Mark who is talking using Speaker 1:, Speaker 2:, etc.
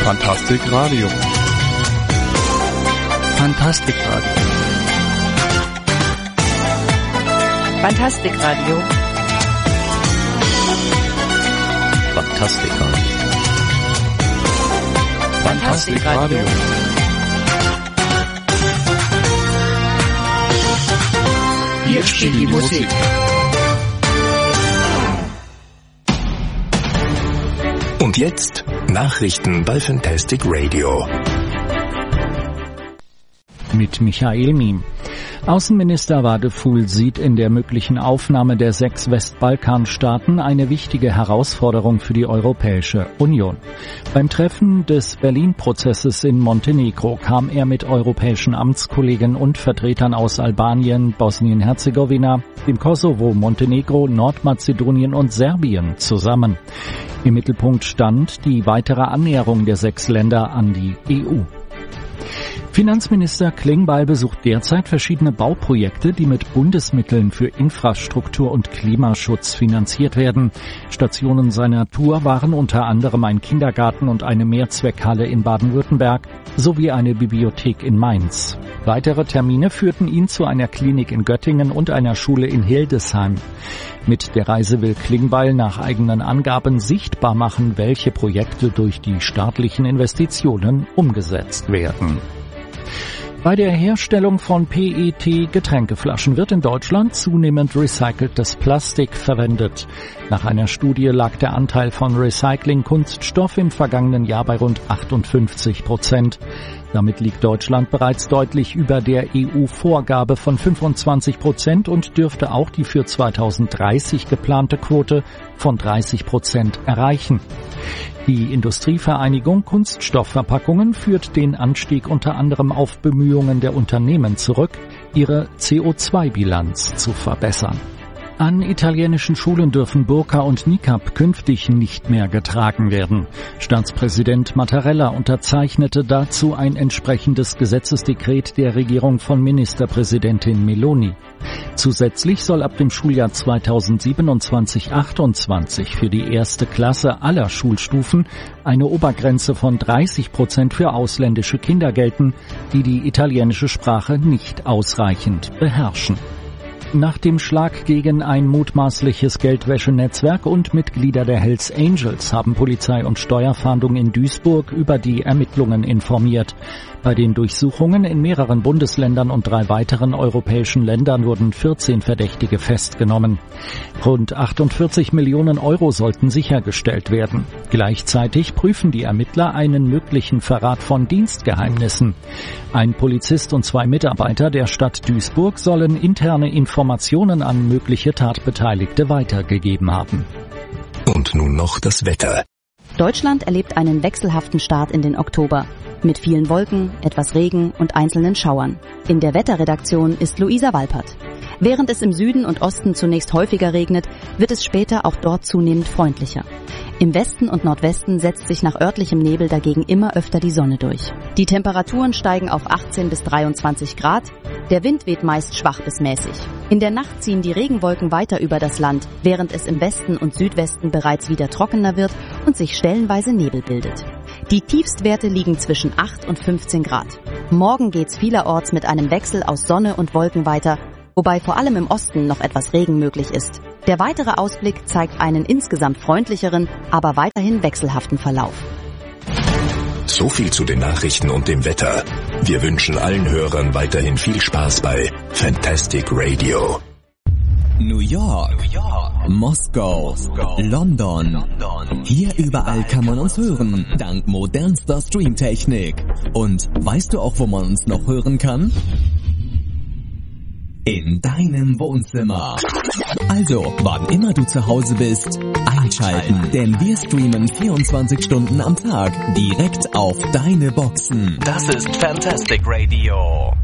Speaker 1: Fantastic Radio.
Speaker 2: Fantastic Radio.
Speaker 3: Fantastic Radio.
Speaker 2: Fantastic Radio.
Speaker 3: Fantastic Radio.
Speaker 1: Hier spielt die Musik.
Speaker 4: Und jetzt Nachrichten bei Fantastic Radio.
Speaker 2: Mit Michael Miem. Außenminister Wadeful sieht in der möglichen Aufnahme der 6 Westbalkanstaaten eine wichtige Herausforderung für die Europäische Union. Beim Treffen des Berlin-Prozesses in Montenegro kam er mit europäischen Amtskollegen und Vertretern aus Albanien, Bosnien-Herzegowina, dem Kosovo, Montenegro, Nordmazedonien und Serbien zusammen. Im Mittelpunkt stand die weitere Annäherung der 6 Länder an die EU. Finanzminister Klingbeil besucht derzeit verschiedene Bauprojekte, die mit Bundesmitteln für Infrastruktur und Klimaschutz finanziert werden. Stationen seiner Tour waren unter anderem ein Kindergarten und eine Mehrzweckhalle in Baden-Württemberg sowie eine Bibliothek in Mainz. Weitere Termine führten ihn zu einer Klinik in Göttingen und einer Schule in Hildesheim. Mit der Reise will Klingbeil nach eigenen Angaben sichtbar machen, welche Projekte durch die staatlichen Investitionen umgesetzt werden. Bei der Herstellung von PET-Getränkeflaschen wird in Deutschland zunehmend recyceltes Plastik verwendet. Nach einer Studie lag der Anteil von Recycling-Kunststoff im vergangenen Jahr bei rund 58%. Damit liegt Deutschland bereits deutlich über der EU-Vorgabe von 25% und dürfte auch die für 2030 geplante Quote von 30% erreichen. Die Industrievereinigung Kunststoffverpackungen führt den Anstieg unter anderem auf Bemühungen der Unternehmen zurück, ihre CO2-Bilanz zu verbessern. An italienischen Schulen dürfen Burka und Niqab künftig nicht mehr getragen werden. Staatspräsident Mattarella unterzeichnete dazu ein entsprechendes Gesetzesdekret der Regierung von Ministerpräsidentin Meloni. Zusätzlich soll ab dem Schuljahr 2027/28 für die erste Klasse aller Schulstufen eine Obergrenze von 30% für ausländische Kinder gelten, die die italienische Sprache nicht ausreichend beherrschen. Nach dem Schlag gegen ein mutmaßliches Geldwäschenetzwerk und Mitglieder der Hells Angels haben Polizei und Steuerfahndung in Duisburg über die Ermittlungen informiert. Bei den Durchsuchungen in mehreren Bundesländern und 3 weiteren europäischen Ländern wurden 14 Verdächtige festgenommen. Rund 48 Millionen Euro sollten sichergestellt werden. Gleichzeitig prüfen die Ermittler einen möglichen Verrat von Dienstgeheimnissen. Ein Polizist und 2 Mitarbeiter der Stadt Duisburg sollen interne Informationen an mögliche Tatbeteiligte weitergegeben haben.
Speaker 4: Und nun noch das Wetter.
Speaker 5: Deutschland erlebt einen wechselhaften Start in den Oktober. Mit vielen Wolken, etwas Regen und einzelnen Schauern. In der Wetterredaktion ist Luisa Walpert. Während es im Süden und Osten zunächst häufiger regnet, wird es später auch dort zunehmend freundlicher. Im Westen und Nordwesten setzt sich nach örtlichem Nebel dagegen immer öfter die Sonne durch. Die Temperaturen steigen auf 18 bis 23 Grad. Der Wind weht meist schwach bis mäßig. In der Nacht ziehen die Regenwolken weiter über das Land, während es im Westen und Südwesten bereits wieder trockener wird und sich stellenweise Nebel bildet. Die Tiefstwerte liegen zwischen 8 und 15 Grad. Morgen geht's vielerorts mit einem Wechsel aus Sonne und Wolken weiter, wobei vor allem im Osten noch etwas Regen möglich ist. Der weitere Ausblick zeigt einen insgesamt freundlicheren, aber weiterhin wechselhaften Verlauf.
Speaker 4: So viel zu den Nachrichten und dem Wetter. Wir wünschen allen Hörern weiterhin viel Spaß bei Fantastic Radio.
Speaker 6: New York, Moskau, London. Hier überall kann man uns hören, dank modernster Streamtechnik. Und weißt du auch, wo man uns noch hören kann? In deinem Wohnzimmer. Also, wann immer du zu Hause bist, einschalten, denn wir streamen 24 Stunden am Tag direkt auf deine Boxen.
Speaker 4: Das ist Fantastic Radio.